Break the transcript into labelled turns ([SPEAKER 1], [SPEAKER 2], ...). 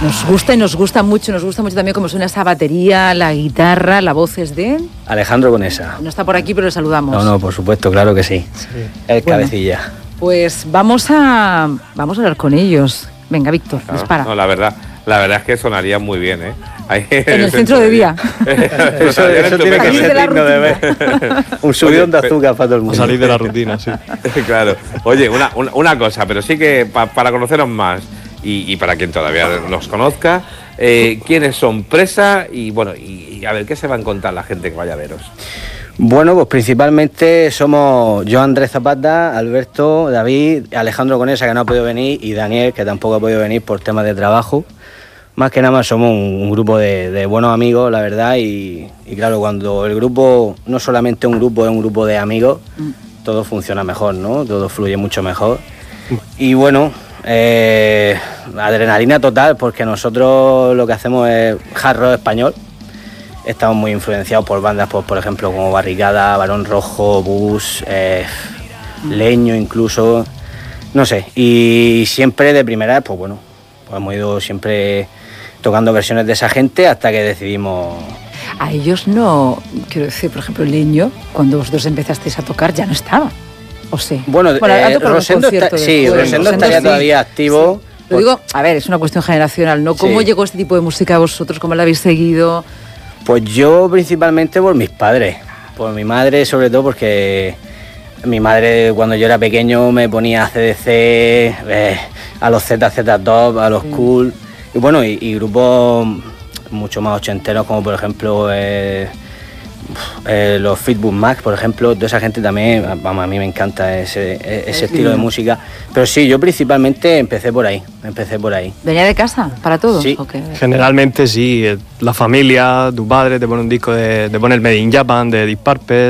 [SPEAKER 1] Nos gusta y nos gusta mucho también cómo suena esa batería, la guitarra, la voz es de...
[SPEAKER 2] Alejandro Conesa.
[SPEAKER 1] No está por aquí, pero le saludamos.
[SPEAKER 2] No, por supuesto, claro que sí. El cabecilla.
[SPEAKER 1] Pues vamos a hablar con ellos. Venga, Víctor,
[SPEAKER 3] Claro,
[SPEAKER 1] dispara.
[SPEAKER 3] no, la verdad es que sonaría muy bien, ¿eh? Ahí
[SPEAKER 1] en el centro de día.
[SPEAKER 2] Eso tiene que ser digno de ver. Un subidón de azúcar para todo el mundo.
[SPEAKER 4] Salir de la rutina, sí.
[SPEAKER 3] Claro. Oye, una cosa, pero sí que para conoceros más y para quien todavía nos conozca, ¿quiénes son Presa? Y bueno, y a ver, ¿qué se va a encontrar la gente que vaya a veros?
[SPEAKER 2] Bueno, pues principalmente somos yo, Andrés Zapata, Alberto, David, Alejandro Conesa, que no ha podido venir, y Daniel, que tampoco ha podido venir por temas de trabajo. Más que nada más somos un grupo de buenos amigos, la verdad, y claro, cuando el grupo no solamente un grupo, es un grupo de amigos, todo funciona mejor, ¿no? Todo fluye mucho mejor. Y bueno, adrenalina total, porque nosotros lo que hacemos es hard rock español. Estamos muy influenciados por bandas, pues, por ejemplo, como Barricada, Barón Rojo, Bus, Leño incluso, no sé. Y siempre de primera, pues bueno, pues hemos ido siempre tocando versiones de esa gente hasta que decidimos...
[SPEAKER 1] A ellos no, quiero decir, por ejemplo, Leño, cuando vosotros empezasteis a tocar, ya no estaba, ¿o sí?
[SPEAKER 2] Bueno, Rosendo estaría todavía activo.
[SPEAKER 1] Sí. Lo digo, a ver, es una cuestión generacional, ¿no? ¿Cómo llegó este tipo de música a vosotros? ¿Cómo la habéis seguido?
[SPEAKER 2] Pues yo principalmente por mis padres, por mi madre sobre todo, porque mi madre cuando yo era pequeño me ponía a CDC, a los ZZ Top, a los Cool, y bueno, y grupos mucho más ochenteros como por ejemplo los Fleetwood Mac, por ejemplo, toda esa gente también, vamos, a mí me encanta ese estilo de música. Pero sí, yo principalmente empecé por ahí.
[SPEAKER 1] ¿Venía de casa para todos?
[SPEAKER 2] Sí.
[SPEAKER 1] Okay.
[SPEAKER 4] Generalmente sí, la familia, tu padre te pone un disco te pone el Made in Japan de Deep Purple,